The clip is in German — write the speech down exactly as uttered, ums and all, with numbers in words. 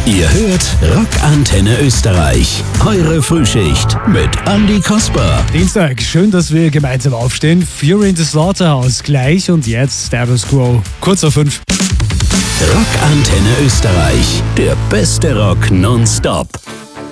Ihr hört Rockantenne Österreich. Eure Frühschicht mit Andy Kasper. Dienstag, schön, dass wir gemeinsam aufstehen. Fury in the Slaughterhouse gleich und jetzt Status Quo. Kurz auf fünf. Rockantenne Österreich. Der beste Rock nonstop.